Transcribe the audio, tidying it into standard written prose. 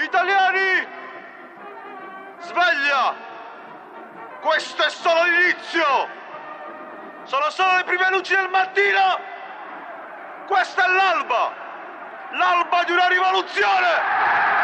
Italiani, sveglia! Questo è solo l'inizio! Sono solo le prime luci del mattino! Questa è l'alba! L'alba di una rivoluzione!